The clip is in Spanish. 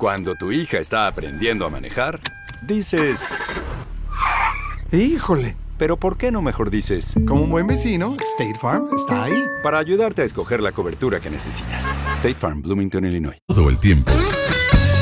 Cuando tu hija está aprendiendo a manejar, dices... ¡Híjole! Pero ¿por qué no mejor dices? Como un buen vecino, State Farm está ahí. Para ayudarte a escoger la cobertura que necesitas. State Farm, Bloomington, Illinois. Todo el tiempo.